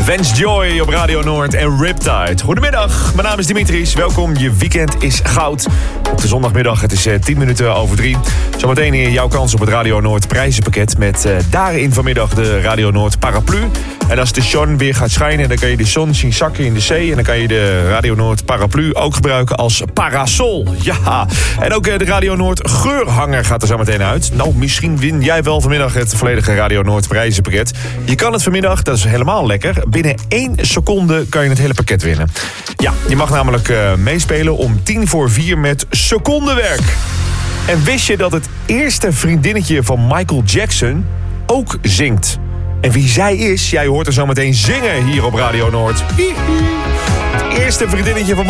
Vance Joy op Radio Noord en Riptide. Goedemiddag, mijn naam is Dimitris. Welkom, je weekend is goud. Op de zondagmiddag, het is 10 minuten over 3. Zometeen in jouw kans op het Radio Noord prijzenpakket... met daarin vanmiddag de Radio Noord paraplu. En als de zon weer gaat schijnen, dan kan je de zon zien zakken in de zee... en dan kan je de Radio Noord paraplu ook gebruiken als parasol. Ja, en ook de Radio Noord geurhanger gaat er zo meteen uit. Nou, misschien win jij wel vanmiddag het volledige Radio Noord prijzenpakket. Je kan het vanmiddag, dat is helemaal lekker... binnen 1 seconde kan je het hele pakket winnen. Ja, je mag namelijk meespelen om 3:50 met secondenwerk. En wist je dat het eerste vriendinnetje van Michael Jackson ook zingt? En wie zij is, jij hoort er zo meteen zingen hier op Radio Noord. Het eerste vriendinnetje van